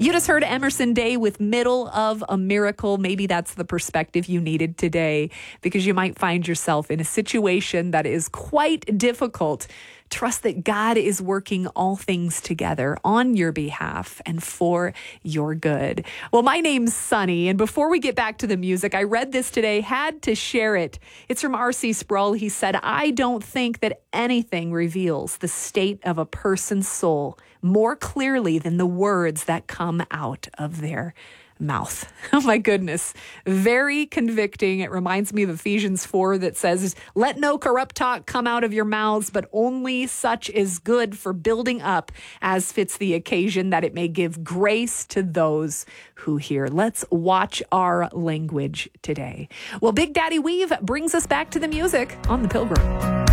You just heard Emerson Day with Middle of a Miracle. Maybe that's the perspective you needed today, because you might find yourself in a situation that is quite difficult. Trust that God is working all things together on your behalf and for your good. Well, my name's Sunny, and before we get back to the music, I read this today, had to share it. It's from R.C. Sproul. He said, "I don't think that anything reveals the state of a person's soul more clearly than the words that come out of their mouth." Oh my goodness. Very convicting. It reminds me of Ephesians 4 that says, "Let no corrupt talk come out of your mouths, but only such is good for building up as fits the occasion, that it may give grace to those who hear." Let's watch our language today. Well, Big Daddy Weave brings us back to the music on The Pilgrim.